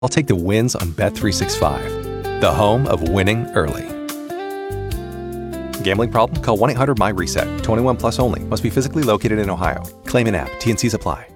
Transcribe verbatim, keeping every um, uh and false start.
I'll take the wins on Bet three sixty-five, the home of winning early. Gambling problem? Call one eight hundred M Y RESET. twenty-one plus only. Must be physically located in Ohio. Claim in app. T N Cs apply.